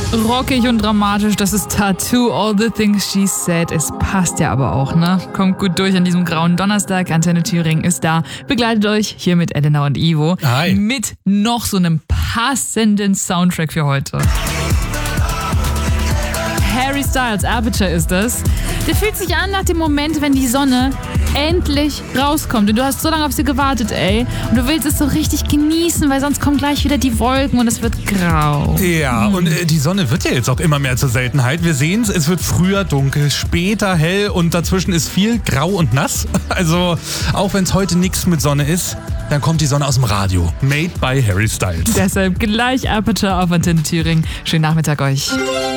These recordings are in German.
rockig und dramatisch, das ist Tattoo, All the Things She Said. Es passt ja aber auch, ne? Kommt gut durch an diesem grauen Donnerstag. Antenne Thüringen ist da. Begleitet euch hier mit Elena und Ivo. Hi. Mit noch so einem passenden Soundtrack für heute. Harry Styles, Aperture ist das. Der fühlt sich an nach dem Moment, wenn die Sonne endlich rauskommt. Und du hast so lange auf sie gewartet, ey. Und du willst es so richtig genießen, weil sonst kommen gleich wieder die Wolken und es wird grau. Ja, und die Sonne wird ja jetzt auch immer mehr zur Seltenheit. Wir sehen es wird früher dunkel, später hell und dazwischen ist viel grau und nass. Also auch wenn es heute nichts mit Sonne ist, dann kommt die Sonne aus dem Radio. Made by Harry Styles. Deshalb gleich Aperture auf Antenne Thüringen. Schönen Nachmittag euch.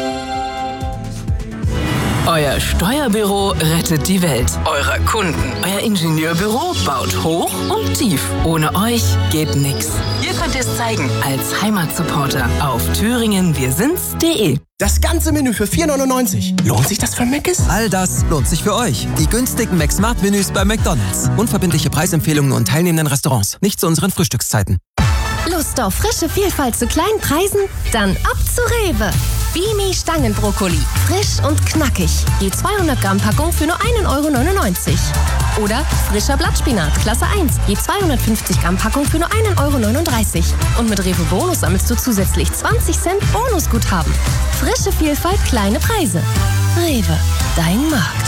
Euer Steuerbüro rettet die Welt. Eurer Kunden. Euer Ingenieurbüro baut hoch und tief. Ohne euch geht nix. Ihr könnt es zeigen als Heimatsupporter auf thüringenwirsinds.de. Das ganze Menü für 4,99. Lohnt sich das für Mc's? All das lohnt sich für euch. Die günstigen McSmart-Menüs bei McDonald's. Unverbindliche Preisempfehlungen und teilnehmenden Restaurants. Nicht zu unseren Frühstückszeiten. Lust auf frische Vielfalt zu kleinen Preisen? Dann ab zu Rewe. Bimi Stangenbrokkoli. Frisch und knackig. Je 200 Gramm Packung für nur 1,99 Euro. Oder frischer Blattspinat, Klasse 1. Je 250 Gramm Packung für nur 1,39 Euro. Und mit Rewe Bonus sammelst du zusätzlich 20 Cent Bonusguthaben. Frische Vielfalt, kleine Preise. Rewe, dein Markt.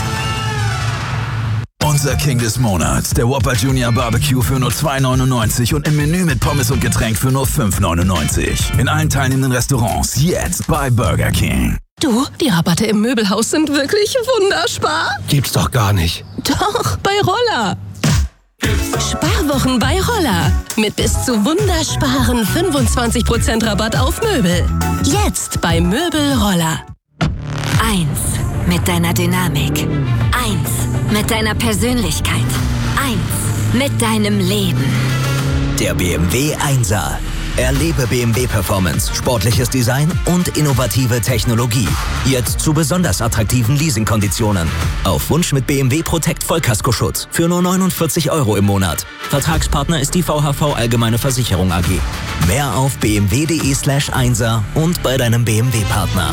Unser King des Monats, der Whopper Junior Barbecue für nur 2,99 und im Menü mit Pommes und Getränk für nur 5,99. In allen teilnehmenden Restaurants, jetzt bei Burger King. Du, die Rabatte im Möbelhaus sind wirklich wunderspar. Gibt's doch gar nicht. Doch, bei Roller. Sparwochen bei Roller. Mit bis zu wundersparen 25% Rabatt auf Möbel. Jetzt bei Möbelroller. 1 mit deiner Dynamik. 1 mit deiner Persönlichkeit. 1 mit deinem Leben. Der BMW 1er. Erlebe BMW Performance, sportliches Design und innovative Technologie. Jetzt zu besonders attraktiven Leasingkonditionen. Auf Wunsch mit BMW Protect Vollkaskoschutz für nur 49 Euro im Monat. Vertragspartner ist die VHV Allgemeine Versicherung AG. Mehr auf bmw.de/1er und bei deinem BMW-Partner.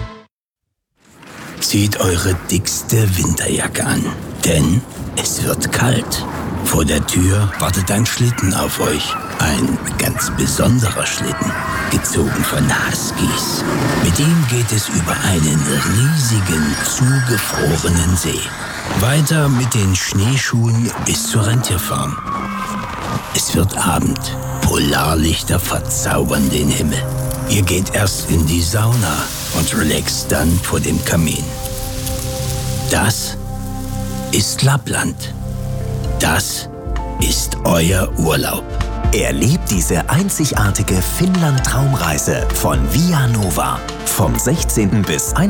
Zieht eure dickste Winterjacke an, denn es wird kalt. Vor der Tür wartet ein Schlitten auf euch. Ein ganz besonderer Schlitten, gezogen von Huskies. Mit ihm geht es über einen riesigen, zugefrorenen See. Weiter mit den Schneeschuhen bis zur Rentierfarm. Es wird Abend. Polarlichter verzaubern den Himmel. Ihr geht erst in die Sauna und relaxt dann vor dem Kamin. Das ist Lappland. Das ist euer Urlaub. Erlebt diese einzigartige Finnland-Traumreise von Via Nova. Vom 16. bis